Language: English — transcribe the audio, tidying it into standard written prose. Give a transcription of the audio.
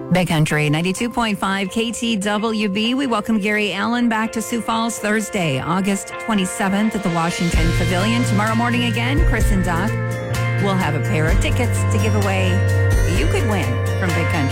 Big Country 92.5 KTWB. We welcome Gary Allen back to Sioux Falls Thursday, August 27th at the Washington Pavilion. Tomorrow morning again, Chris and Doc will have a pair of tickets to give away. You could win from Big Country.